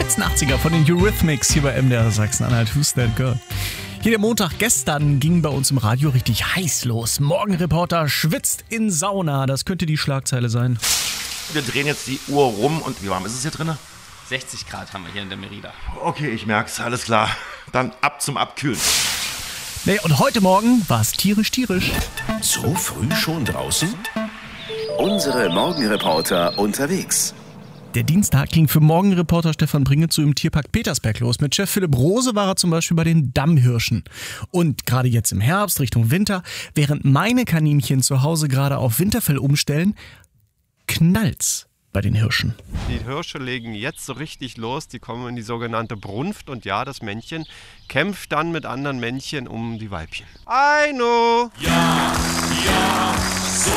letzten 80er von den Eurythmics hier bei MDR Sachsen-Anhalt. Who's That Girl? Hier der Montag gestern ging bei uns im Radio richtig heiß los. Morgenreporter schwitzt in Sauna. Das könnte die Schlagzeile sein. Wir drehen jetzt die Uhr rum und wie warm ist es hier drin? 60 Grad haben wir hier in der Merida. Okay, ich merk's, alles klar. Dann ab zum Abkühlen. Nee, und heute Morgen war es tierisch. So früh schon draußen? Unsere Morgenreporter unterwegs. Der Dienstag ging für Morgenreporter Stefan Bringetzu im Tierpark Petersberg los. Mit Chef Philipp Rose war er zum Beispiel bei den Dammhirschen. Und gerade jetzt im Herbst, Richtung Winter, während meine Kaninchen zu Hause gerade auf Winterfell umstellen, knallt's bei den Hirschen. Die Hirsche legen jetzt so richtig los, die kommen in die sogenannte Brunft und ja, das Männchen kämpft dann mit anderen Männchen um die Weibchen. Aino! Ja, so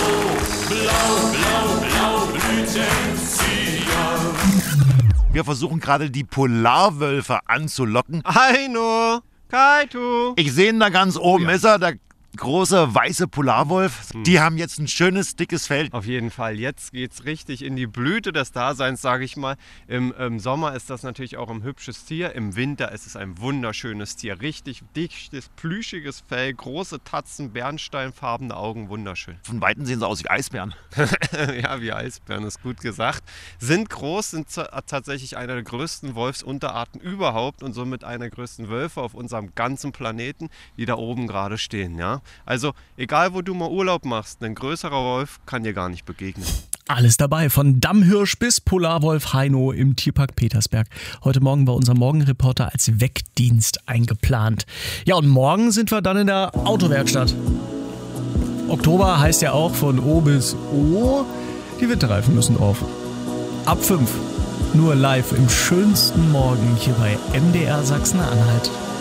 blau Blütenzieher. Wir versuchen gerade die Polarwölfe anzulocken. Aino! Kaitu! Ich sehe ihn da ganz oben, Ja. ist er, der große weiße Polarwolf. Die haben jetzt ein schönes, dickes Fell. Auf jeden Fall, jetzt geht's richtig in die Blüte des Daseins, sage ich mal. Im Sommer ist das natürlich auch ein hübsches Tier, im Winter ist es ein wunderschönes Tier. Richtig dichtes, plüschiges Fell, große Tatzen, bernsteinfarbene Augen, wunderschön. Von Weitem sehen sie aus wie Eisbären. Ja, wie Eisbären, ist gut gesagt. Sind groß, sind tatsächlich einer der größten Wolfsunterarten überhaupt und somit einer der größten Wölfe auf unserem ganzen Planeten, die da oben gerade stehen, ja. Also, egal wo du mal Urlaub machst, ein größerer Wolf kann dir gar nicht begegnen. Alles dabei, von Dammhirsch bis Polarwolf Heino im Tierpark Petersberg. Heute Morgen war unser Morgenreporter als Wegdienst eingeplant. Ja, und morgen sind wir dann in der Autowerkstatt. Oktober heißt ja auch von O bis O, die Winterreifen müssen auf. Ab 5, nur live im schönsten Morgen hier bei MDR Sachsen-Anhalt.